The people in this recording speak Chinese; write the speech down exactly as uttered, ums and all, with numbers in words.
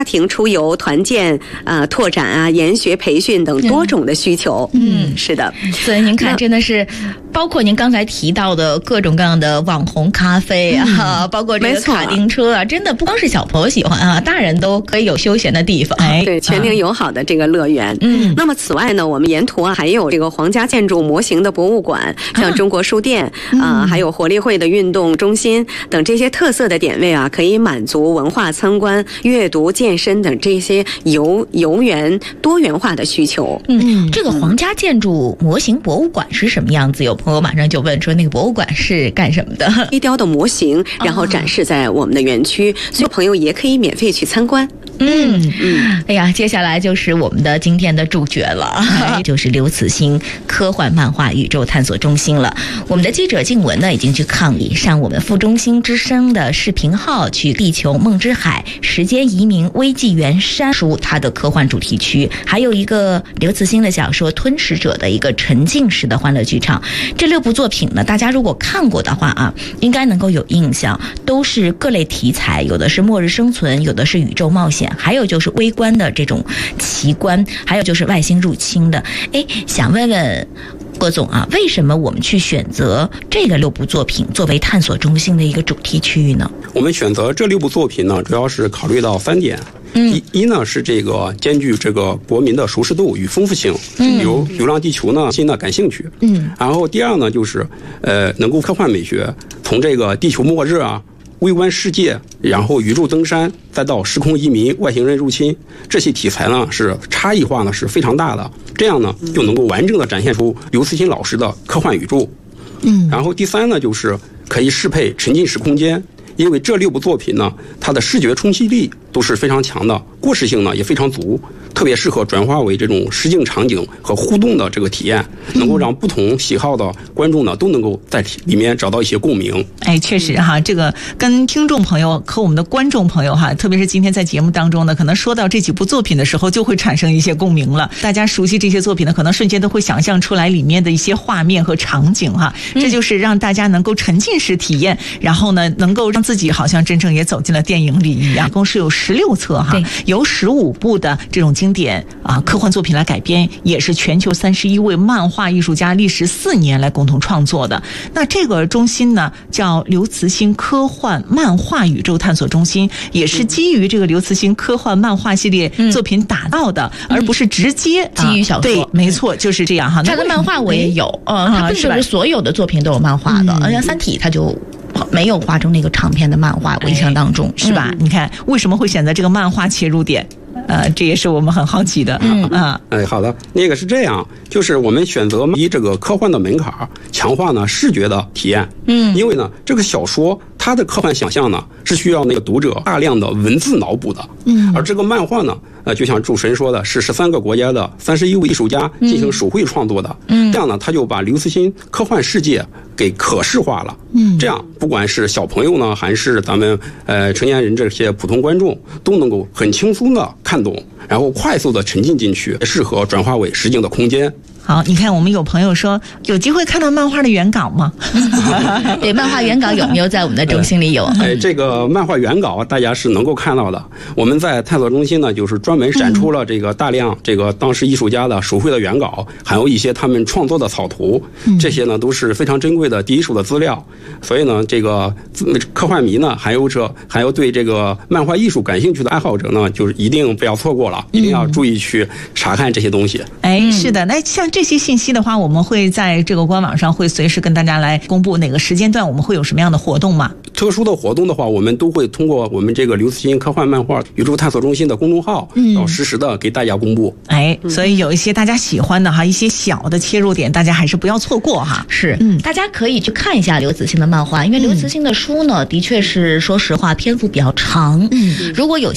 家庭出游、团建、呃拓展啊、研学培训等多种的需求。嗯，是的。 所以您看，真的是包括您刚才提到的各种各样的网红咖啡啊，嗯、包括这个卡丁车啊，真的不光是小朋友喜欢啊，大人都可以有休闲的地方。 哎，对，全龄友好的这个乐园。嗯，那么此外呢，我们沿途啊还有这个皇家建筑模型的博物馆，像中国书店啊、呃，还有活力会的运动中心等这些特色的点位啊，可以满足文化参观、阅读、健身等这些游游园多元化的需求。 嗯，这个皇家建筑模型博物馆是什么样子？有朋友马上就问说，那个博物馆是干什么的？ 飞雕的模型，然后展示在我们的园区，所以朋友也可以免费去参观。 嗯嗯，哎呀，接下来就是我们的今天的主角了，哎、就是刘慈欣科幻漫画宇宙探索中心了。我们的记者静文呢，已经去抗议上我们副中心之声的视频号，去地球梦之海、时间移民危纪元山书它的科幻主题区，还有一个刘慈欣的小说《吞噬者》的一个沉浸式的欢乐剧场。这六部作品呢，大家如果看过的话啊，应该能够有印象，都是各类题材，有的是末日生存，有的是宇宙冒险，还有就是微观的这种奇观，还有就是外星入侵的。哎，想问问郭总啊，为什么我们去选择这个六部作品作为探索中心的一个主题区域呢？ 我们选择这六部作品呢，主要是考虑到三点。嗯、一一呢是这个兼具这个国民的熟识度与丰富性，嗯，比如《流浪地球》呢，新的感兴趣，嗯，然后第二呢就是呃能够科幻美学，从这个地球末日啊、微观世界，然后宇宙登山，再到时空移民、外星人入侵，这些题材呢是差异化呢是非常大的，这样呢就能够完整的展现出刘慈欣老师的科幻宇宙。嗯，然后第三呢就是可以适配沉浸式空间。因为这六部作品呢，它的视觉冲击力都是非常强的，故事性呢也非常足，特别适合转化为这种实景场景和互动的这个体验，能够让不同喜好的观众呢都能够在里面找到一些共鸣。 哎，确实哈，这个跟听众朋友和我们的观众朋友哈，特别是今天在节目当中呢，可能说到这几部作品的时候，就会产生一些共鸣了。大家熟悉这些作品呢，可能瞬间都会想象出来里面的一些画面和场景哈，这就是让大家能够沉浸式体验，然后呢，能够让自己好像真正也走进了电影里一样。一共是有十六册哈，由十五部的这种经典啊科幻作品来改编，也是全球三十一位漫画艺术家历时四年来共同创作的。那这个中心呢，叫刘慈欣科幻漫画宇宙探索中心，也是基于这个刘慈欣科幻漫画系列作品打造的，嗯、而不是直接、 啊、基于小说。 对，没错，就是这样哈。 他的漫画我也有，嗯，他并不是所有的作品都有漫画的，而且《三体》他就没有画成那个长篇的漫画，我印象当中、 哎、是吧、嗯？你看为什么会选择这个漫画切入点？呃，这也是我们很好奇的。嗯啊， 哎，好的，那个是这样，就是我们选择以这个科幻的门槛，强化呢视觉的体验。嗯，因为呢，这个小说它的科幻想象呢是需要那个读者大量的文字脑补的。嗯，而这个漫画呢，呃，就像主持人说的，是十三个国家的三十一位艺术家进行手绘创作的。嗯，这样呢，他就把刘慈欣科幻世界给可视化了。嗯，这样不管是小朋友呢，还是咱们呃成年人这些普通观众，都能够很轻松的看懂，然后快速的沉浸进去，适合转化为实景的空间。 好，你看我们有朋友说有机会看到漫画的原稿吗？ 对，漫画原稿有没有在我们的中心里有？ 哎，这个漫画原稿大家是能够看到的。我们在探索中心呢，就是专门展出了这个大量这个当时艺术家的手绘的原稿，还有一些他们创作的草图，这些呢都是非常珍贵的第一手的资料。所以呢，这个科幻迷呢，还有这还有对这个漫画艺术感兴趣的爱好者呢，就是一定不要错过了，一定要注意去查看这些东西。 哎，是的，那像这些信息的话，我们会在这个官网上会随时跟大家来公布哪个时间段我们会有什么样的活动吗？ 特殊的活动的话，我们都会通过我们这个刘慈欣科幻漫画宇宙探索中心的公众号，嗯，然后实时的给大家公布。 哎，所以有一些大家喜欢的哈，一些小的切入点，大家还是不要错过哈。 是，嗯，大家可以去看一下刘慈欣的漫画，因为刘慈欣的书呢，的确是说实话篇幅比较长，嗯，如果有